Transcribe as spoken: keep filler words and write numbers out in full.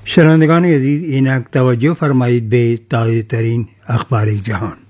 شنوندگان عزیز اینک توجه فرمایید به تازه ترین اخبار جهان.